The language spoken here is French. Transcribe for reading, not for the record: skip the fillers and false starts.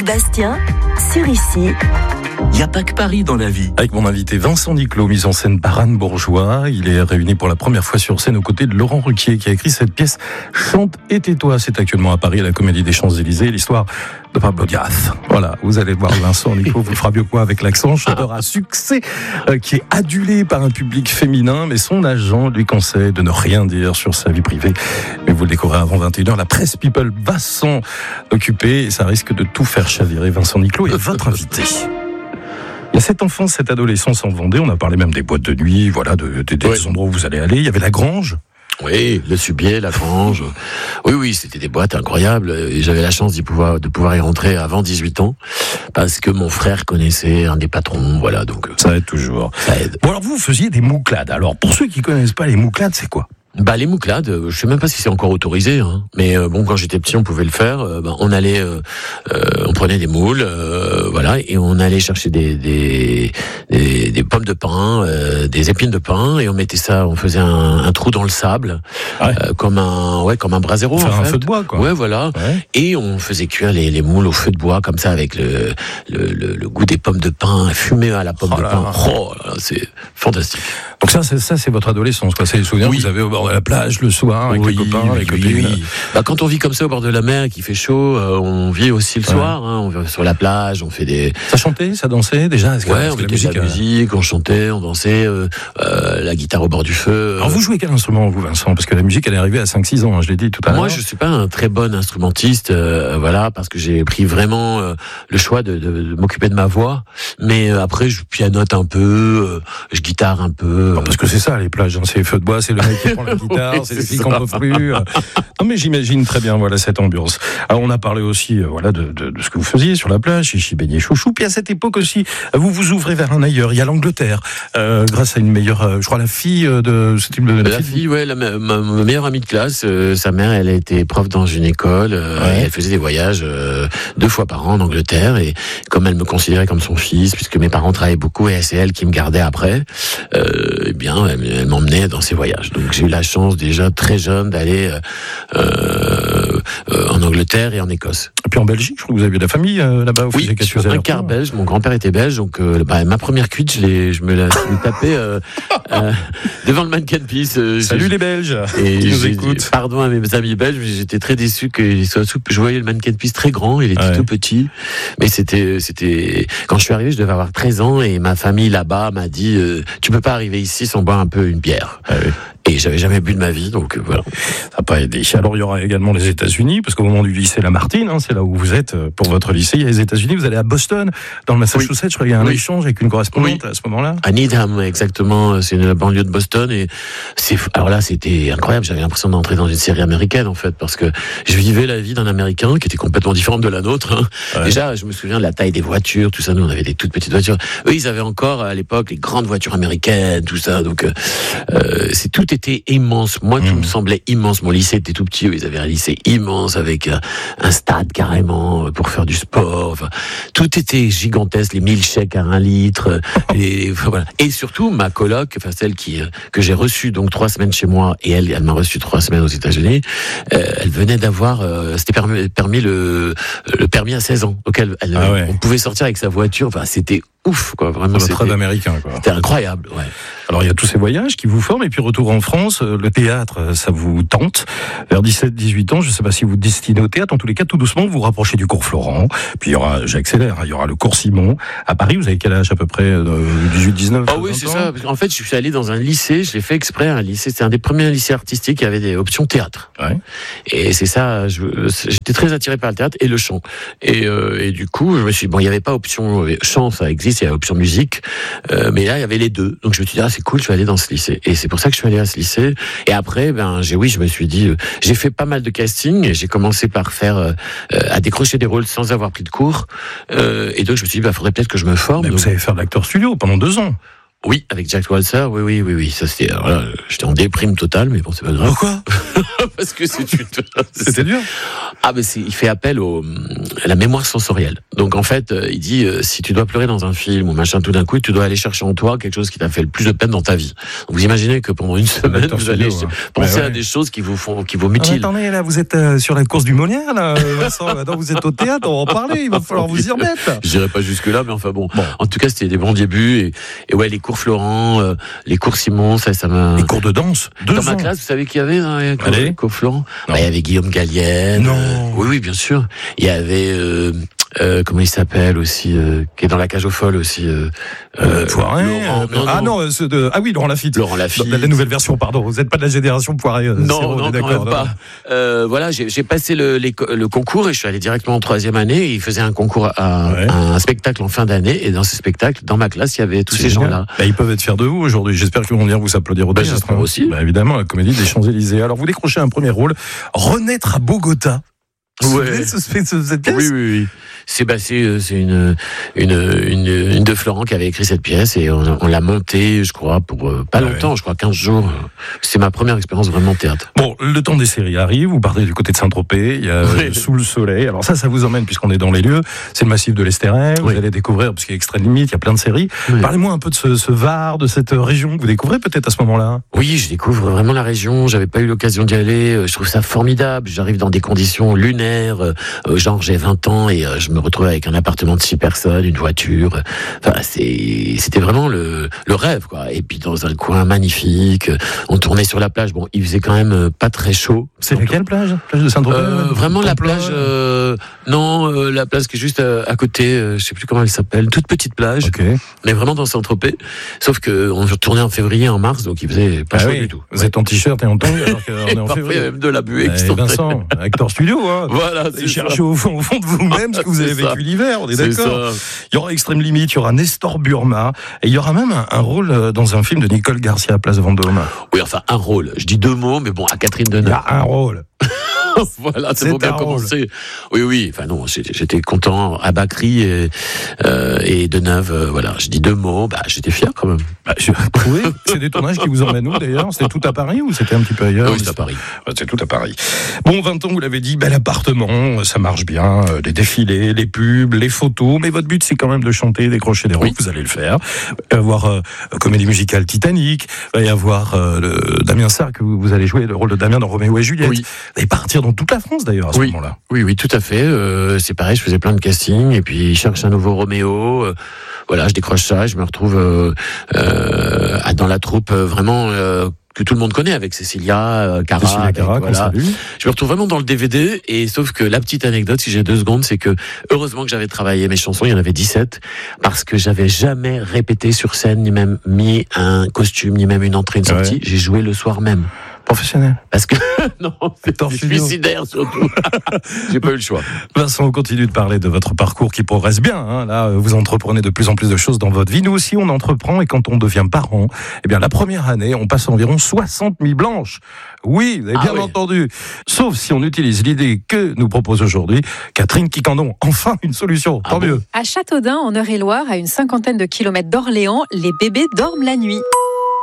Bastien, sur Ici. Il n'y a pas que Paris dans la vie. Avec mon invité Vincent Niclot, mise en scène par Anne Bourgeois. Il est réuni pour la première fois sur scène aux côtés de Laurent Ruquier qui a écrit cette pièce Chante et tais-toi. C'est actuellement à Paris à la Comédie des Champs-Élysées, l'histoire de Pablo Diaz. Voilà, vous allez voir Vincent Niclot, vous le fera mieux quoi avec l'accent, chanteur à succès qui est adulé par un public féminin, mais son agent lui conseille de ne rien dire sur sa vie privée. Mais vous le découvrez avant 21h, la presse people va s'en occuper et ça risque de tout faire chavirer. Vincent Niclot est votre invité. Il y a cette enfance, cette adolescence en Vendée, on a parlé même des boîtes de nuit, voilà, des endroits où vous allez aller. Il y avait la Grange. Oui, le Subier, la Grange. Oui, c'était des boîtes incroyables. Et j'avais la chance de pouvoir y rentrer avant 18 ans, parce que mon frère connaissait un des patrons, voilà, donc. Ça aide toujours. Ça aide. Bon, alors vous faisiez des mouclades. Alors, pour ceux qui connaissent pas les mouclades, c'est quoi? Les mouclades, je sais même pas si c'est encore autorisé, hein. Mais bon, quand j'étais petit, on pouvait le faire. On allait, on prenait des moules, voilà, et on allait chercher des pommes de pin, des épines de pin, et on mettait ça, on faisait un trou dans le sable, comme un brasero, faire en fait. Un feu de bois, quoi. Ouais, voilà. Ouais. Et on faisait cuire les moules au feu de bois, comme ça, avec le goût des pommes de pin, fumé à la pomme de pin. Oh là, c'est fantastique. Donc ça, c'est votre adolescence, quoi. C'est les souvenirs que vous avez au bord de la plage le soir avec les copains, avec copines. Oui. Quand on vit comme ça au bord de la mer, qu'il fait chaud, on vit aussi le soir. Hein, on va sur la plage, on fait des. Ça chantait, ça dansait déjà. On mettait de la musique, on chantait, on dansait, la guitare au bord du feu. Alors vous jouez quel instrument, vous, Vincent? Parce que la musique, elle est arrivée à 5-6 ans, hein, je l'ai dit tout à l'heure. Moi, je suis pas un très bon instrumentiste, voilà, parce que j'ai pris vraiment le choix de m'occuper de ma voix. Mais après, je pianote un peu, je guitare un peu. Non, parce que c'est ça, les plages, hein, c'est les feux de bois, c'est le mec qui prend la guitare, c'est les filles qu'on peut plus. Non, mais j'imagine très bien, voilà, cette ambiance. Alors, on a parlé aussi, voilà, de ce que vous faisiez sur la plage, chichi, beignet, chouchou. Puis à cette époque aussi, vous vous ouvrez vers un ailleurs. Il y a l'Angleterre, grâce à une meilleure, je crois, la fille de ce type de. La fille, ouais, ma meilleure amie de classe, sa mère, elle a été prof dans une école, et elle faisait des voyages 2 fois par an en Angleterre, et comme elle me considérait comme son fils, puisque mes parents travaillaient beaucoup, et c'est elle qui me gardait après, eh bien, elle m'emmenait dans ses voyages. Donc j'ai eu la chance déjà très jeune d'aller en Angleterre et en Écosse. Et puis en Belgique, je crois que vous aviez de la famille là-bas. Oui, je suis un quart belge. Mon grand-père était belge, donc ma première cuite, je me la suis tapée devant le Mannequin Peace. Salut les Belges et qui nous écoutent. Pardon à mes amis belges, mais j'étais très déçu qu'il soit je voyais le Mannequin Peace très grand, il était tout petit, mais c'était quand je suis arrivé, je devais avoir 13 ans et ma famille là-bas m'a dit tu peux pas arriver ici sans boire un peu une bière. Et j'avais jamais bu de ma vie, donc voilà. Ça n'a pas aidé. Alors il y aura également les États-Unis, parce qu'au moment du lycée Lamartine, hein, c'est là où vous êtes pour votre lycée. Il y a les États-Unis. Vous allez à Boston, dans le Massachusetts. Je crois qu'il y a un échange avec une correspondante à ce moment-là. À Needham, exactement. C'est la banlieue de Boston, et alors là, c'était incroyable. J'avais l'impression d'entrer dans une série américaine, en fait, parce que je vivais la vie d'un Américain qui était complètement différente de la nôtre. Hein. Déjà, je me souviens de la taille des voitures, tout ça. Nous, on avait des toutes petites voitures. Eux, ils avaient encore à l'époque les grandes voitures américaines, tout ça. Donc, tout était immense. Moi, tout me semblait immense. Mon lycée était tout petit. Ils avaient un lycée immense avec un stade carrément pour faire du sport. Enfin, tout était gigantesque. Les milkshakes à 1 litre. Voilà. Et surtout, ma coloc, enfin celle que j'ai reçue donc 3 semaines chez moi, et elle m'a reçu 3 semaines aux États-Unis. Elle venait d'avoir, c'était permis le permis à 16 ans. Donc on pouvait sortir avec sa voiture. Enfin, c'était ouf, quoi. Vraiment, c'était rêve américain, quoi. C'était incroyable, ouais. Alors, il y a tous ces voyages qui vous forment, et puis retour en France, le théâtre, ça vous tente. Vers 17-18 ans, je ne sais pas si vous destinez au théâtre, en tous les cas, tout doucement, vous vous rapprochez du cours Florent, puis il y aura, j'accélère, il y aura le cours Simon. À Paris, vous avez quel âge à peu près? 18-19? Ah oui, c'est ça. En fait, je suis allé dans un lycée, je l'ai fait exprès, un lycée, c'est un des premiers lycées artistiques qui avait des options théâtre. Ouais. Et c'est ça, j'étais très attiré par le théâtre et le chant. Et du coup, je me suis dit, bon, il n'y avait pas option chant, ça existe, il y a option musique, mais là, il y avait les deux. Donc je me suis dit, c'est cool, je vais aller dans ce lycée. Et c'est pour ça que je suis allé à ce lycée. Et après, je me suis dit, j'ai fait pas mal de casting, et j'ai commencé par faire, à décrocher des rôles sans avoir pris de cours. Et donc je me suis dit, faudrait peut-être que je me forme. Mais vous savez faire de l'acteur studio pendant 2 ans. Oui, avec Jack Walser, oui. Ça c'était, voilà, j'étais en déprime totale, mais bon, c'est pas grave. Pourquoi? Parce que C'était dur. Ah, mais il fait appel à la mémoire sensorielle. Donc en fait, il dit, si tu dois pleurer dans un film ou machin, tout d'un coup, tu dois aller chercher en toi quelque chose qui t'a fait le plus de peine dans ta vie. Donc vous imaginez que pendant une semaine, vous allez penser à des choses qui vous mutilent. Attendez, là, vous êtes sur la course du Molière, là, Vincent. Attends, vous êtes au théâtre, on va en parler, il va falloir vous y remettre. Je dirais pas jusque-là, mais enfin bon. En tout cas, c'était des bons débuts. Et ouais, les cours Florent, les cours Simon, ça m'a... Les cours de danse, Dans ma classe, vous savez qui y avait dans les cours Florent? Il y avait Guillaume Gallienne. Non. Oui, bien sûr. Il y avait... comment il s'appelle aussi, qui est dans la cage aux folles aussi. Poiret. Laurent Lafitte. Laurent Lafitte. La nouvelle version, pardon. Vous n'êtes pas de la génération Poiret. Non, quand même pas. Voilà, j'ai passé le concours et je suis allé directement en 3e année. Et il faisait un concours un spectacle en fin d'année. Et dans ce spectacle, dans ma classe, il y avait tous ces gens-là. Ils peuvent être fiers de vous aujourd'hui. J'espère qu'ils vont venir vous applaudir au théâtre. J'espère aussi. Évidemment, la Comédie des Champs-Élysées. Alors, vous décrochez un premier rôle, Renaître à Bogota. Ouais. Cette pièce. Oui. C'est une de Florent qui avait écrit cette pièce et on l'a montée, je crois, pour pas longtemps, je crois 15 jours. C'est ma première expérience vraiment théâtre. Bon, le temps des séries arrive, vous partez du côté de Saint-Tropez, il y a Sous le soleil. Alors ça vous emmène, puisqu'on est dans les lieux, c'est le massif de l'Estérel, vous allez découvrir, parce qu'il y a Extrême Limite, il y a plein de séries. Parlez-moi un peu de ce Var, de cette région que vous découvrez peut-être à ce moment-là. Oui, je découvre vraiment la région, j'avais pas eu l'occasion d'y aller, je trouve ça formidable, j'arrive dans des conditions lunaires, genre j'ai 20 ans et je me retrouve avec un appartement de 6 personnes, une voiture. Enfin, c'était vraiment le rêve, quoi. Et puis dans un coin magnifique, on tournait sur la plage. Bon, il faisait quand même pas très chaud. C'est laquelle plage? Plage de Saint-Tropez? Vraiment la plage. La plage qui est juste à côté. Je sais plus comment elle s'appelle. Toute petite plage. Okay. Mais vraiment dans Saint-Tropez. Sauf que on tournait en février, en mars, donc il faisait pas chaud du tout. Vous êtes en t-shirt et en tongs alors qu'on est en février. Il y a même de la buée. Vincent, Acteur Studio, hein. Voilà. Cherchez au fond de vous-même ce que vous avez vécu l'hiver, on est d'accord. Il y aura Extrême Limite, il y aura Nestor Burma, et il y aura même un rôle dans un film de Nicole Garcia, Place Vendôme. Oui, enfin, un rôle. Je dis 2 mots, mais bon, à Catherine Deneuve. Il y a un rôle. Voilà, c'est pour bien commencer. Oui. Enfin non, j'étais content. À Bacri et Deneuve, voilà. Je dis 2 mots. J'étais fier quand même. Oui. C'est des tournages qui vous emmènent où d'ailleurs? C'était tout à Paris ou c'était un petit peu ailleurs? Oui, c'est à Paris. C'est tout à Paris. Bon, 20 ans, vous l'avez dit, bel appartement, ça marche bien, les défilés, les pubs, les photos. Mais votre but, c'est quand même de chanter, décrocher des rôles. Vous allez le faire. Il va y avoir comédie musicale Titanic. Il va y avoir Damien Sarr que vous allez jouer le rôle de Damien dans Roméo et Juliette. Oui. Vous allez partir dans toute la France d'ailleurs à ce moment-là. Oui, tout à fait. C'est pareil, je faisais plein de castings et puis je cherche un nouveau Roméo. Voilà, je décroche ça, je me retrouve dans la troupe vraiment que tout le monde connaît avec Cécilia Cara. Voilà. Je me retrouve vraiment dans le DVD et sauf que la petite anecdote, si j'ai 2 secondes, c'est que heureusement que j'avais travaillé mes chansons, il y en avait 17, parce que j'avais jamais répété sur scène, ni même mis un costume, ni même une entrée, une sortie. J'ai joué le soir même. Professionnel. Parce que non, c'est suicidaire surtout. J'ai pas eu le choix. Vincent, on continue de parler de votre parcours qui progresse bien. Hein. Là, vous entreprenez de plus en plus de choses dans votre vie. Nous aussi, on entreprend et quand on devient parent, la première année, on passe environ 60 000 blanches. Oui, vous avez bien entendu. Sauf si on utilise l'idée que nous propose aujourd'hui Catherine Quicandon. Enfin, une solution. Tant mieux. À Châteaudun, en Eure-et-Loire, à une 50aine de kilomètres d'Orléans, les bébés dorment la nuit.